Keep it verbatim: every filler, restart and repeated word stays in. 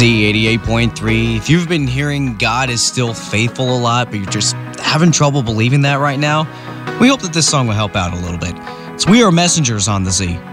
Z eighty-eight point three. If you've been hearing God is still faithful a lot, but you're just having trouble believing that right now, we hope that this song will help out a little bit. So we are Messengers on the Z.